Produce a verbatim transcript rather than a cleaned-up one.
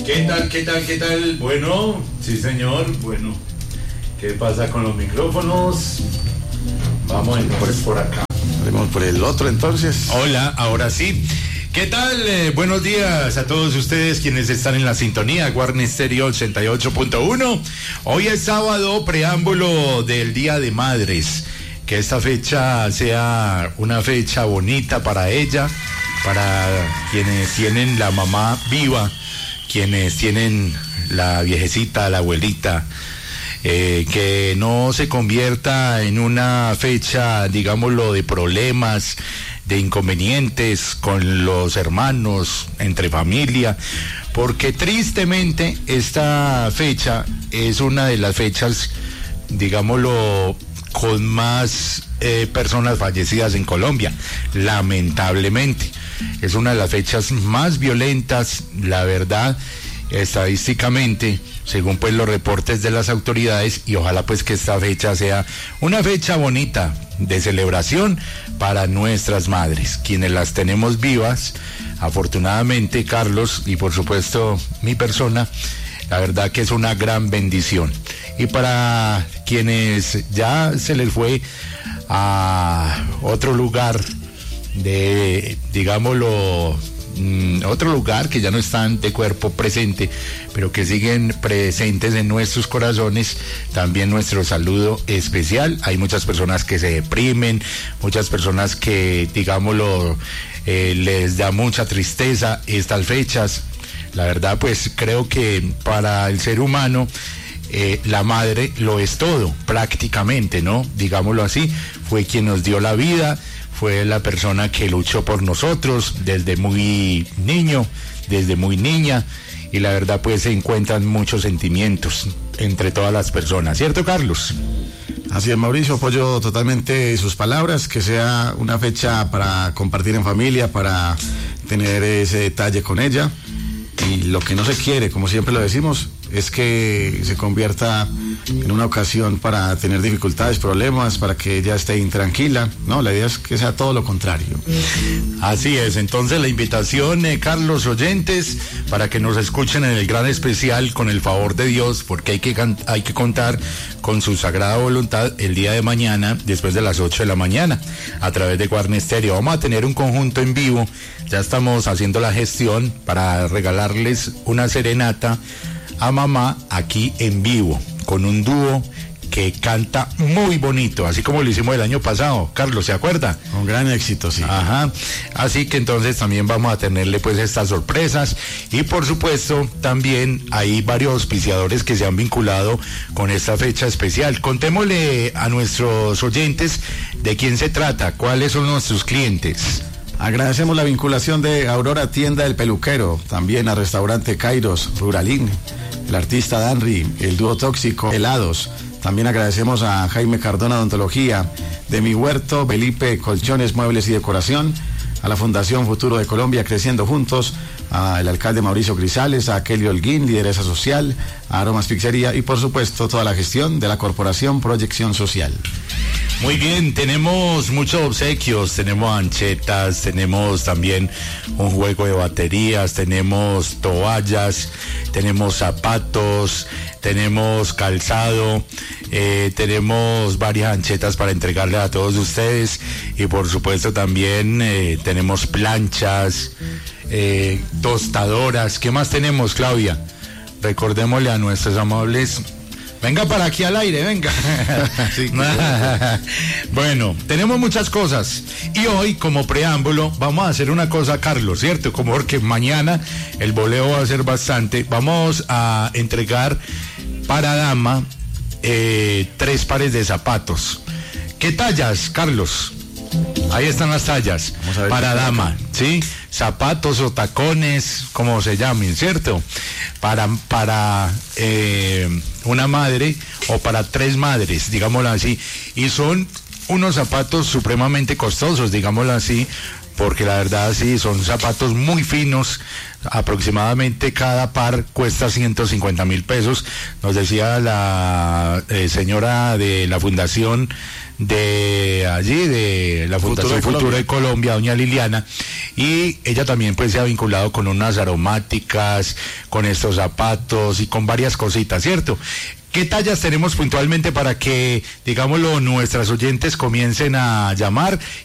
¿Qué tal, qué tal, qué tal? Bueno, sí señor, bueno. ¿Qué pasa con los micrófonos? Vamos entonces por acá. Vamos por el otro entonces. Hola, ahora sí. ¿Qué tal? Eh, buenos días a todos ustedes quienes están en la sintonía Guarne Stereo ochenta y ocho punto uno. Hoy es sábado, preámbulo del Día de Madres. Que esta fecha sea una fecha bonita para ella, para quienes tienen la mamá viva, quienes tienen la viejecita, la abuelita. Eh, que no se convierta en una fecha, digámoslo, de problemas, de inconvenientes con los hermanos, entre familia, porque tristemente esta fecha es una de las fechas, digámoslo, con más eh, personas fallecidas en Colombia, lamentablemente. Es una de las fechas más violentas, la verdad, estadísticamente, según pues los reportes de las autoridades, y ojalá pues que esta fecha sea una fecha bonita de celebración para nuestras madres, quienes las tenemos vivas, afortunadamente, Carlos, y por supuesto mi persona, la verdad que es una gran bendición. Y para quienes ya se les fue a otro lugar de, digámoslo, otro lugar que ya no están de cuerpo presente, pero que siguen presentes en nuestros corazones, también nuestro saludo especial. Hay muchas personas que se deprimen, muchas personas que, digámoslo, eh, les da mucha tristeza estas fechas. La verdad, pues creo que para el ser humano eh, la madre lo es todo, prácticamente, ¿no? Digámoslo así, fue quien nos dio la vida, fue la persona que luchó por nosotros desde muy niño, desde muy niña, y la verdad pues se encuentran muchos sentimientos entre todas las personas, ¿cierto, Carlos? Así es, Mauricio, apoyo totalmente sus palabras, que sea una fecha para compartir en familia, para tener ese detalle con ella, y lo que no se quiere, como siempre lo decimos, es que se convierta en una ocasión para tener dificultades, problemas, para que ella esté intranquila. No, la idea es que sea todo lo contrario. Así es, entonces la invitación, eh, Carlos, oyentes, para que nos escuchen en el gran especial, con el favor de Dios, porque hay que, hay que contar con su sagrada voluntad el día de mañana, después de las ocho de la mañana, a través de Guarne Stereo. Vamos a tener un conjunto en vivo, ya estamos haciendo la gestión para regalarles una serenata a mamá aquí en vivo, con un dúo que canta muy bonito, así como lo hicimos el año pasado. Carlos, ¿se acuerda? Con gran éxito, sí. Ajá, así que entonces también vamos a tenerle pues estas sorpresas, y por supuesto también hay varios auspiciadores que se han vinculado con esta fecha especial. Contémosle a nuestros oyentes de quién se trata, cuáles son nuestros clientes. Agradecemos la vinculación de Aurora Tienda del Peluquero, también a Restaurante Kairos, Ruralín, el artista Danry, el dúo Tóxico, Helados. También agradecemos a Jaime Cardona Odontología, de Mi Huerto, Felipe Colchones, Muebles y Decoración, a la Fundación Futuro de Colombia, Creciendo Juntos, al alcalde Mauricio Grisales, a Kelly Holguín, Lideresa Social, a Aromas Pizzería, y por supuesto toda la gestión de la Corporación Proyección Social. Muy bien, tenemos muchos obsequios, tenemos anchetas, tenemos también un juego de baterías, tenemos toallas, tenemos zapatos, tenemos calzado, eh, tenemos varias anchetas para entregarle a todos ustedes, y por supuesto también eh, tenemos planchas, eh, tostadoras. ¿Qué más tenemos, Claudia? Recordémosle a nuestros amables... Venga para aquí al aire, venga. Sí, bueno, tenemos muchas cosas. Y hoy, como preámbulo, vamos a hacer una cosa, Carlos, ¿cierto? Como porque mañana el boleo va a ser bastante. Vamos a entregar para dama eh, tres pares de zapatos. ¿Qué tallas, Carlos? Ahí están las tallas para dama, ¿sí? Zapatos o tacones, como se llamen, ¿cierto? Para, para eh, una madre o para tres madres, digámoslo así. Y son unos zapatos supremamente costosos, digámoslo así, porque la verdad sí, son zapatos muy finos. Aproximadamente cada par cuesta ciento cincuenta mil pesos. Nos decía la eh, señora de la Fundación de allí, de la Fundación Futuro de Futuro de Colombia, doña Liliana, y ella también pues se ha vinculado con unas aromáticas, con estos zapatos y con varias cositas, ¿cierto? ¿Qué tallas tenemos puntualmente para que, digámoslo, nuestras oyentes comiencen a llamar